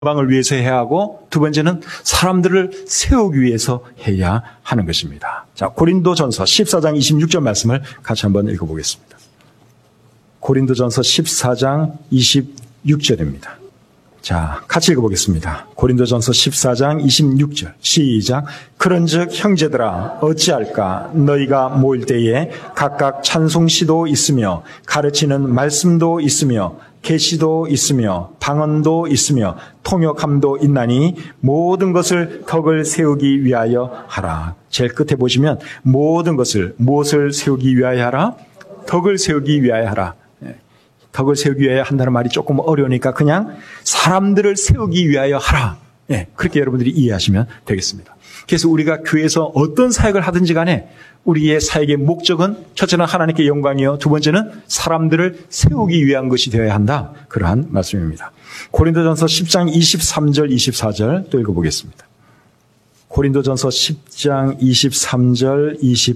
방을 위해서 해야 하고, 두 번째는 사람들을 세우기 위해서 해야 하는 것입니다. 자, 고린도전서 14장 26절 말씀을 같이 한번 읽어보겠습니다. 고린도전서 14장 26절입니다. 자, 같이 읽어보겠습니다. 고린도전서 14장 26절 시작. 그런즉 형제들아 어찌할까? 너희가 모일 때에 각각 찬송시도 있으며 가르치는 말씀도 있으며 계시도 있으며 방언도 있으며 통역함도 있나니 모든 것을 덕을 세우기 위하여 하라. 제일 끝에 보시면 모든 것을 무엇을 세우기 위하여 하라? 덕을 세우기 위하여 하라. 덕을 세우기 위하여 한다는 말이 조금 어려우니까 그냥 사람들을 세우기 위하여 하라. 그렇게 여러분들이 이해하시면 되겠습니다. 그래서 우리가 교회에서 어떤 사역을 하든지 간에 우리의 사역의 목적은 첫째는 하나님께 영광이요, 두 번째는 사람들을 세우기 위한 것이 되어야 한다. 그러한 말씀입니다. 고린도전서 10장 23절 24절 또 읽어보겠습니다. 고린도전서 10장 23절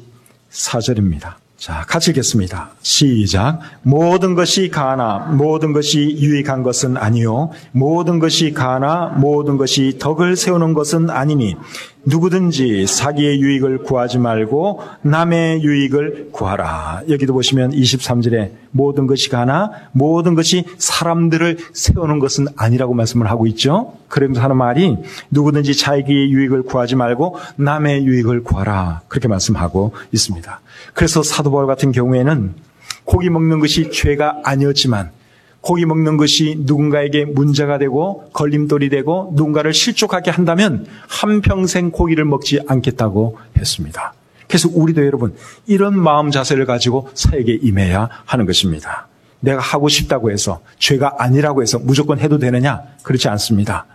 24절입니다. 자, 같이 읽겠습니다. 시작. 모든 것이 가하나 모든 것이 유익한 것은 아니요 모든 것이 가하나 모든 것이 덕을 세우는 것은 아니니 누구든지 자기의 유익을 구하지 말고 남의 유익을 구하라. 여기도 보시면 23절에 모든 것이 가하나 모든 것이 사람들을 세우는 것은 아니라고 말씀을 하고 있죠. 그러면서 하는 말이 누구든지 자기의 유익을 구하지 말고 남의 유익을 구하라. 그렇게 말씀하고 있습니다. 그래서 사도 바울 같은 경우에는 고기 먹는 것이 죄가 아니었지만 고기 먹는 것이 누군가에게 문제가 되고 걸림돌이 되고 누군가를 실족하게 한다면 한평생 고기를 먹지 않겠다고 했습니다. 그래서 우리도 여러분 이런 마음 자세를 가지고 사역에 임해야 하는 것입니다. 내가 하고 싶다고 해서 죄가 아니라고 해서 무조건 해도 되느냐? 그렇지 않습니다.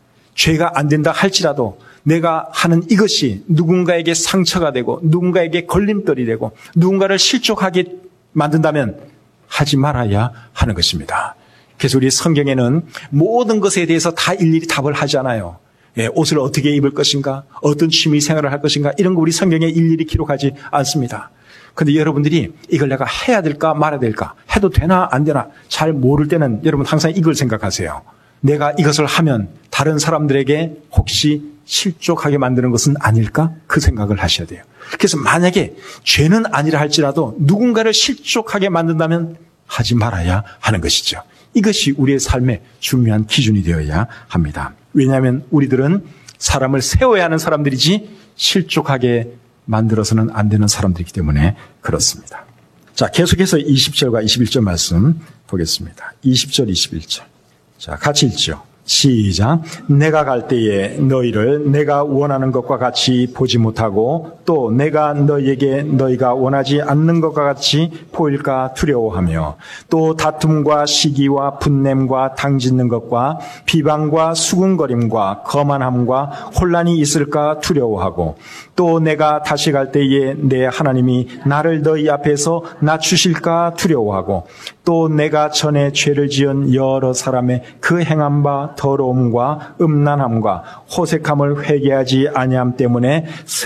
죄가 안 된다 할지라도 내가 하는 이것이 누군가에게 상처가 되고 누군가에게 걸림돌이 되고 누군가를 실족하게 만든다면 하지 말아야 하는 것입니다. 그래서 우리 성경에는 모든 것에 대해서 다 일일이 답을 하잖아요. 옷을 어떻게 입을 것인가, 어떤 취미 생활을 할 것인가, 이런 거 우리 성경에 일일이 기록하지 않습니다. 그런데 여러분들이 이걸 내가 해야 될까 말아야 될까, 해도 되나 안 되나 잘 모를 때는 여러분 항상 이걸 생각하세요. 내가 이것을 하면 다른 사람들에게 혹시 실족하게 만드는 것은 아닐까? 그 생각을 하셔야 돼요. 그래서 만약에 죄는 아니라 할지라도 누군가를 실족하게 만든다면 하지 말아야 하는 것이죠. 이것이 우리의 삶의 중요한 기준이 되어야 합니다. 왜냐하면 우리들은 사람을 세워야 하는 사람들이지 실족하게 만들어서는 안 되는 사람들이기 때문에 그렇습니다. 자, 계속해서 20절과 21절 말씀 보겠습니다. 20절, 21절. 자, 같이 읽죠. 시작. 내가 갈 때에 너희를 내가 원하는 것과 같이 보지 못하고 또 내가 너희에게 너희가 원하지 않는 것과 같이 보일까 두려워하며 또 다툼과 시기와 분냄과 당짓는 것과 비방과 수군거림과 거만함과 혼란이 있을까 두려워하고 또 내가 다시 갈 때에 내 하나님이 나를 너희 앞에서 낮추실까 두려워하고 또 내가 전에 죄를 지은 여러 사람의 그 행한 바 더러움과 음란함과 호색함을 회개하지 아니함 때문에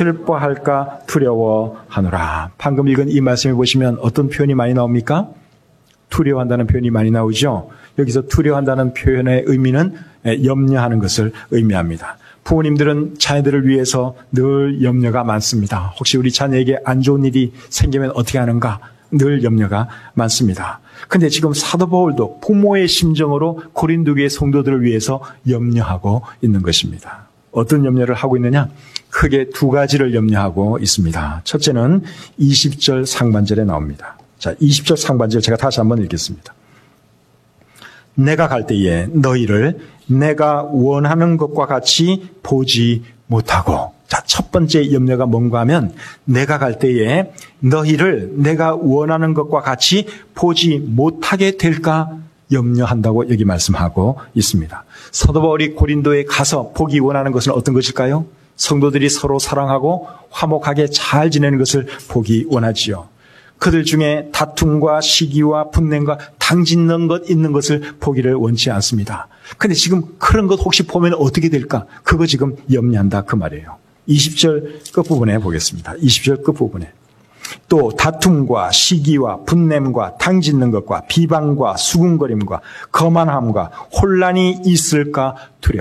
슬퍼할까 두려워하노라. 방금 읽은 이 말씀을 보시면 어떤 표현이 많이 나옵니까? 두려워한다는 표현이 많이 나오죠. 여기서 두려워한다는 표현의 의미는 염려하는 것을 의미합니다. 부모님들은 자녀들을 위해서 늘 염려가 많습니다. 혹시 우리 자녀에게 안 좋은 일이 생기면 어떻게 하는가? 늘 염려가 많습니다. 근데 지금 사도 바울도 부모의 심정으로 고린도 교회 성도들을 위해서 염려하고 있는 것입니다. 어떤 염려를 하고 있느냐? 크게 두 가지를 염려하고 있습니다. 첫째는 20절 상반절에 나옵니다. 자, 20절 상반절 제가 다시 한번 읽겠습니다. 내가 갈 때에 너희를 내가 원하는 것과 같이 보지 못하고. 자, 첫 번째 염려가 뭔가 하면 내가 갈 때에 너희를 내가 원하는 것과 같이 보지 못하게 될까 염려한다고 여기 말씀하고 있습니다. 사도 바울이 고린도에 가서 보기 원하는 것은 어떤 것일까요? 성도들이 서로 사랑하고 화목하게 잘 지내는 것을 보기 원하지요. 그들 중에 다툼과 시기와 분냄과 당짓는 것 있는 것을 보기를 원치 않습니다. 근데 지금 그런 것 혹시 보면 어떻게 될까? 그거 지금 염려한다 그 말이에요. 20절 끝부분에 보겠습니다. 20절 끝부분에. 또 다툼과 시기와 분냄과 당짓는 것과 비방과 수군거림과 거만함과 혼란이 있을까 두려워.